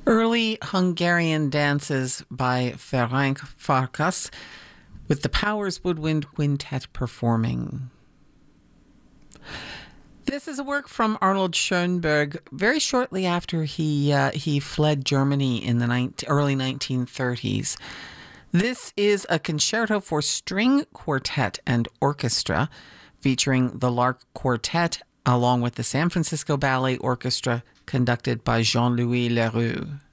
Early Hungarian dances by Ferenc Farkas with the Powers Woodwind Quintet performing. This is a work from Arnold Schoenberg very shortly after he fled Germany in the early 1930s. This is a concerto for string quartet and orchestra featuring the Lark Quartet along with the San Francisco Ballet Orchestra conducted by Jean-Louis Leroux.